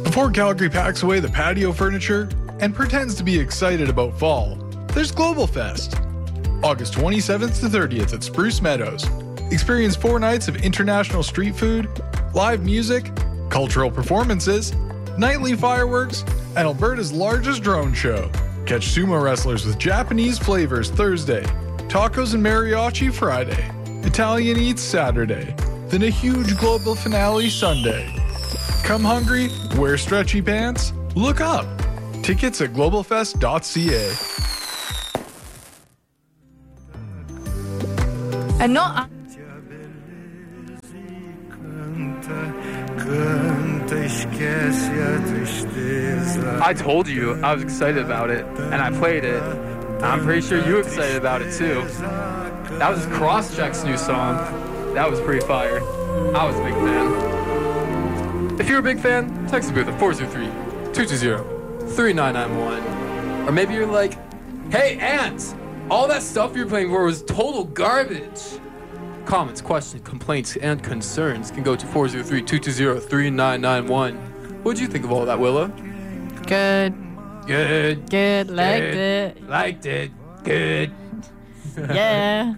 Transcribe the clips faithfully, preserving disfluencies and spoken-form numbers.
Before Calgary packs away the patio furniture and pretends to be excited about fall, there's Global Fest. August twenty-seventh to thirtieth at Spruce Meadows. Experience four nights of international street food, live music, cultural performances, nightly fireworks, and Alberta's largest drone show. Catch sumo wrestlers with Japanese flavors Thursday, tacos and mariachi Friday, Italian eats Saturday, then a huge global finale Sunday. Come hungry, wear stretchy pants, look up. Tickets at global fest dot c a. And not. I told you I was excited about it, and I played it. I'm pretty sure you were excited about it too. That was Crosscheck's new song. That was pretty fire. I was a big fan. If you're a big fan, text the booth at four zero three, two two zero, three nine nine one. Or maybe you're like, hey, Ant, all that stuff you're playing for was total garbage. Comments, questions, complaints, and concerns can go to four zero three, two two zero, three nine nine one. What'd you think of all that, Willa? Good. Good. Good. Liked Good. it. Liked it. Good. Yeah.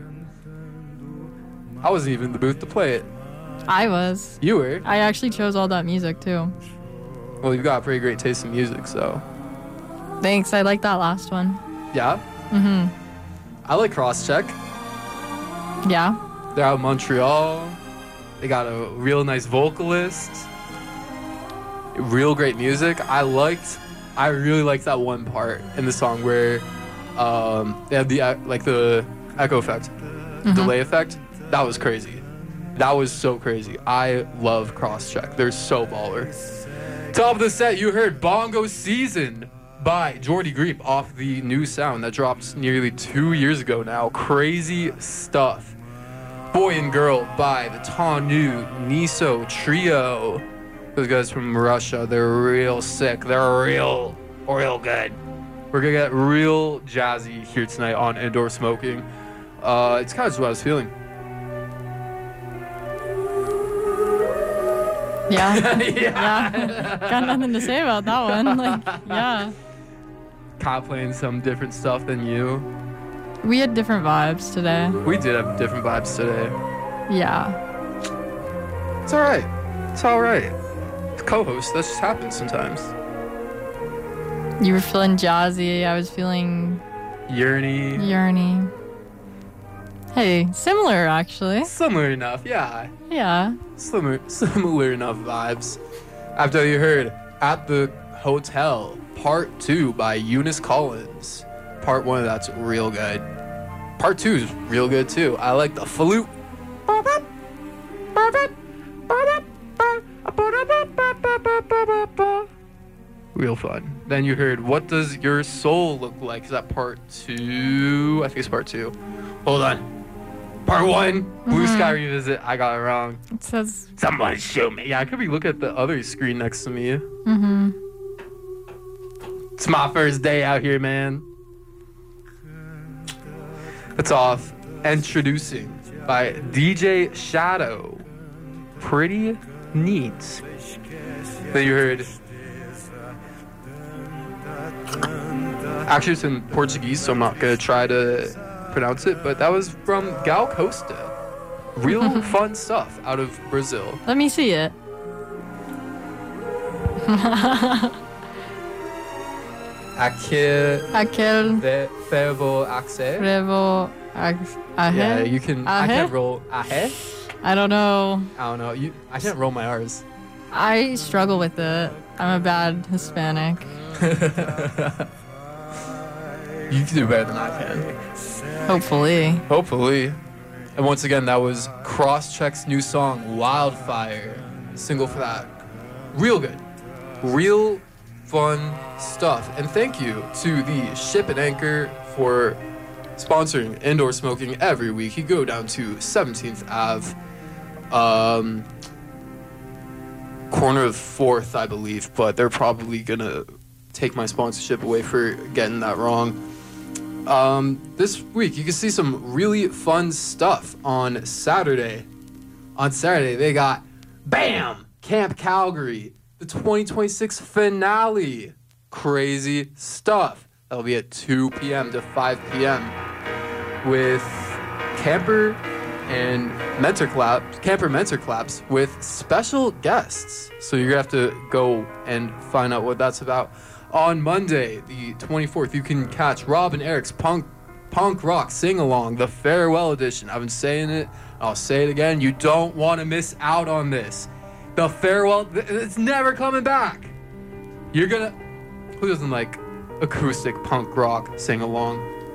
I wasn't even in the booth to play it. I was. You were? I actually chose all that music too. Well, you've got a pretty great taste in music, so. Thanks. I like that last one. Yeah? Mm-hmm. I like Crosscheck. Yeah. They're out in Montreal. They got a real nice vocalist. Real great music. I liked, I really liked that one part in the song where um, they had the, uh, like the echo effect, Mm-hmm. delay effect. That was crazy. That was so crazy. I love Crosscheck. They're so baller. Top of the set, you heard Bongo Season by Jordy Greep off the new sound that dropped nearly two years ago now. Crazy stuff. Boy and Girl by the Tanu Niso Trio. Those guys from Russia, they're real sick. They're real, real good. We're gonna get real jazzy here tonight on Indoor Smoking. Uh, it's kind of just what I was feeling. Yeah. yeah. Yeah. Got nothing to say about that one. Like, yeah. Kind of playing some different stuff than you. We had different vibes today. We did have different vibes today. Yeah. It's all right. It's all right. Co-host, that just happens sometimes. You were feeling jazzy. I was feeling Yearny. yearny. Hey, similar actually. Similar enough, yeah. Yeah. Similar, similar enough vibes. After you heard At the Hotel, Part two by Eunice Collins. Part one, that's real good. Part two is real good too. I like the flute. Real fun. Then you heard What Does Your Soul Look Like? Is that part two? I think it's part two. Hold on. Part one, Blue Mm-hmm. Sky Revisit. I got it wrong. It says. Somebody show me. Yeah, I could be looking at the other screen next to me. Mm-hmm. It's my first day out here, man. It's off. Introducing by D J Shadow. Pretty neat. Then you heard. Actually, it's in Portuguese, so I'm not gonna try to pronounce it. But that was from Gal Costa. Real fun stuff out of Brazil. Let me see it. Aqui Aquel de fervo axe. revo ahe. Yeah, you can. I Ahe? can't roll. Ahe? I don't know. I don't know. You. I can't roll my R's. I struggle with it. I'm a bad Hispanic. You can do better than I can. Hopefully. Hopefully. And once again, that was Crosscheck's new song, Wildfire. Single for that. Real good. Real fun stuff. And thank you to the Ship and Anchor for sponsoring Indoor Smoking every week. You go down to seventeenth Avenue. Um, corner of fourth, I believe. But they're probably going to take my sponsorship away for getting that wrong. Um, this week, you can see some really fun stuff on Saturday. On Saturday, they got BAM! Camp Calgary the twenty twenty-six finale. Crazy stuff. That'll be at two p.m. to five p.m. with Camper and Mentor Claps, Camper Mentor Claps with special guests. So you're going to have to go and find out what that's about. On Monday, the twenty-fourth, you can catch Rob and Eric's Punk Punk Rock Sing-Along, the Farewell Edition. I've been saying it. I'll say it again. You don't want to miss out on this. The Farewell, it's never coming back. You're going to... Who doesn't like acoustic punk rock sing-along?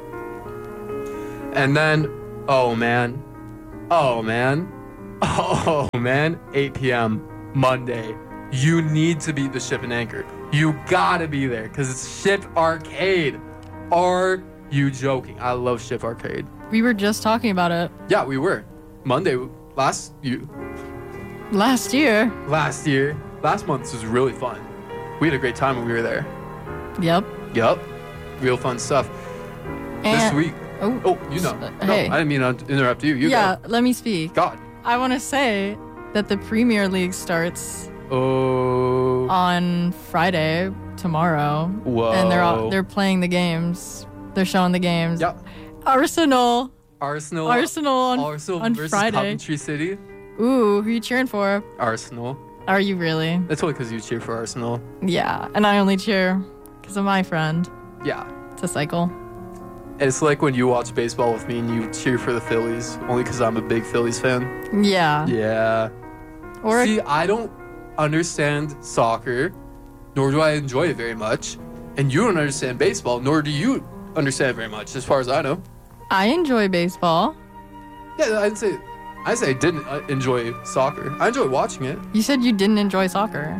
And then, oh, man. Oh, man. Oh, man. eight p.m. Monday. You need to be the Ship and Anchor. You gotta be there, because it's Ship Arcade. Are you joking? I love Ship Arcade. We were just talking about it. Yeah, we were. Monday, last you, Last year. last year, last month was really fun. We had a great time when we were there. Yep. Yup. Real fun stuff. And, This week. Oh, Oh, you know. uh, No, hey. I didn't mean to interrupt you. You yeah, go. let me speak. God. I want to say that the Premier League starts Oh. on Friday, tomorrow. Whoa. And they're all, they're playing the games. They're showing the games. Yep. Arsenal. Arsenal. Arsenal on, Arsenal on versus Friday. Coventry City. Ooh, who are you cheering for? Arsenal. Are you really? That's only because you cheer for Arsenal. Yeah, and I only cheer because of my friend. Yeah. It's a cycle. It's like when you watch baseball with me and you cheer for the Phillies, only because I'm a big Phillies fan. Yeah. Yeah. Or See, I don't understand soccer, nor do I enjoy it very much. And you don't understand baseball, nor do you understand it very much, as far as I know. I enjoy baseball. Yeah, I'd say, I'd say I didn't uh, enjoy soccer. I enjoy watching it. You said you didn't enjoy soccer.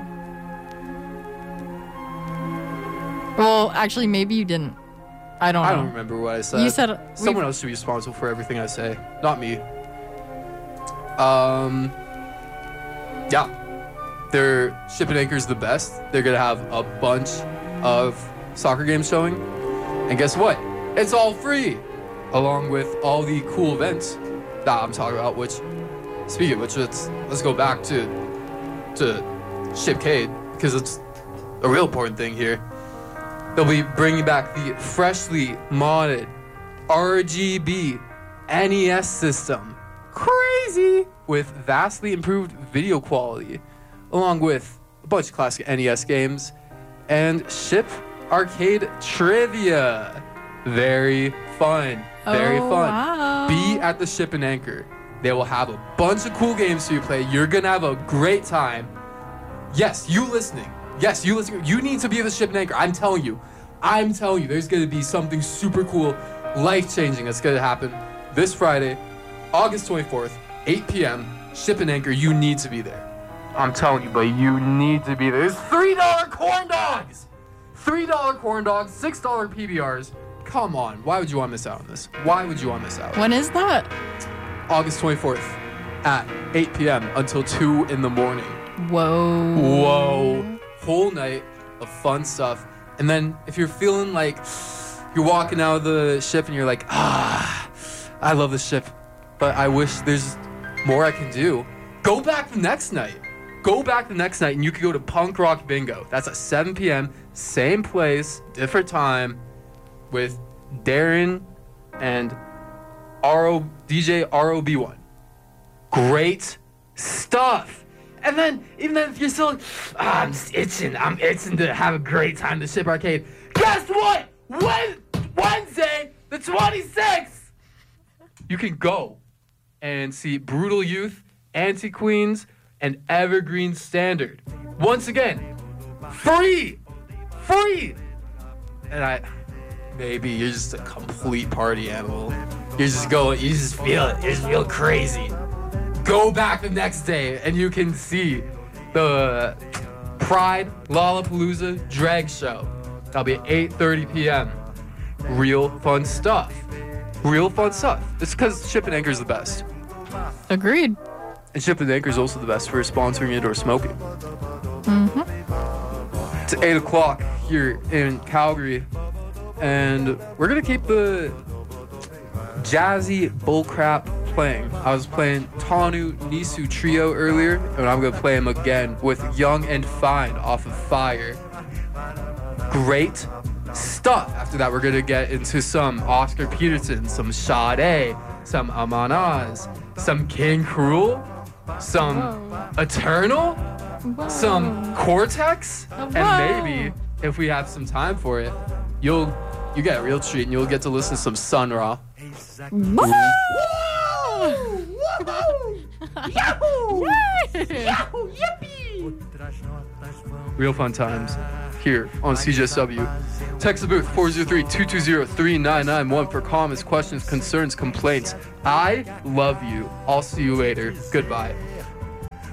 Well, actually, maybe you didn't. I don't know. I don't remember what I said. You said Someone else should be responsible for everything I say, not me. Um, yeah. Their Ship and Anchor is the best. They're going to have a bunch of soccer games showing. And guess what? It's all free, along with all the cool events that I'm talking about, which, speaking of which, let's, let's go back to, to Shipcade, because it's a real important thing here. They'll be bringing back the freshly modded R G B N E S system. Crazy! With vastly improved video quality, along with a bunch of classic N E S games, and Ship Arcade Trivia. Very fun. Very Oh, fun. wow. Be at the Ship and Anchor. They will have a bunch of cool games for you to play. You're gonna have a great time. Yes, you listening. Yes, you listen. You need to be at the Ship and Anchor. I'm telling you. I'm telling you. There's gonna be something super cool, life-changing that's gonna happen this Friday, August twenty-fourth, eight p.m. Ship and Anchor. You need to be there. I'm telling you, but you need to be there. There's three dollar corn dogs. three dollar corn dogs, six dollar P B Rs. Come on. Why would you want to miss out on this? Why would you want to miss out? When is that? August twenty-fourth at eight p.m. until two in the morning. Whoa. Whoa. Whole night of fun stuff. And then if you're feeling like you're walking out of the ship and you're like, ah, I love the ship, but I wish there's more I can do, go back the next night. Go back the next night and you can go to Punk Rock Bingo. That's at seven p.m. Same place, different time, with Darren and R O D J R O B one. Great stuff. And then, even then, if you're still like, ah, I'm just itching, I'm itching to have a great time at the Ship Arcade. Guess what? Wed- Wednesday, the twenty-sixth, you can go and see Brutal Youth, Anti-Queens, and Evergreen Standard. Once again, free! Free! And I, maybe you're just a complete party animal. You're just going, you just feel it, you just feel crazy. Go back the next day and you can see the Pride Lollapalooza drag show. That'll be at eight thirty p.m. Real fun stuff. Real fun stuff. It's because Ship and Anchor is the best. Agreed. And Ship and Anchor is also the best for sponsoring indoor smoking. Mm-hmm. It's eight o'clock here in Calgary. And we're going to keep the jazzy bullcrap playing. I was playing Tanu Nisu Trio earlier, and I'm gonna play him again with Young and Fine off of Fire. Great stuff. After that, we're gonna get into some Oscar Peterson, some Sade, some Amon Oz, some King Cruel, some Whoa. Eternal, Whoa. some Cortex, Whoa. and maybe if we have some time for it, you'll you get a real treat and you'll get to listen to some Sun Ra. Whoa! Yahoo! Yay! Yahoo! Yippee! Real fun times here on C J S W. Text the booth four zero three, two two zero, three nine nine one for comments, questions, concerns, complaints. I love you. I'll see you later. Goodbye.